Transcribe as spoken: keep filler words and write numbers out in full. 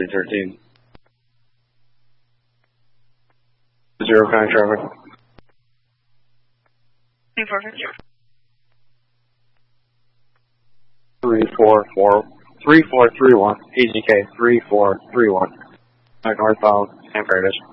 three thirteen. Zero kind traffic. twenty-four fifty. Three four four three four three one. E G K three four three one. Northbound San Fernandez.